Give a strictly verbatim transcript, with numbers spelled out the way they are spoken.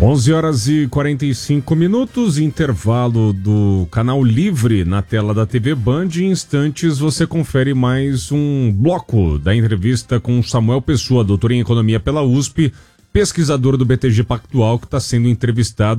onze horas e quarenta e cinco minutos, intervalo do Canal Livre na tela da T V Band. Em instantes você confere mais um bloco da entrevista com Samuel Pessoa, doutor em Economia pela U S P, pesquisador do B T G Pactual, que está sendo entrevistado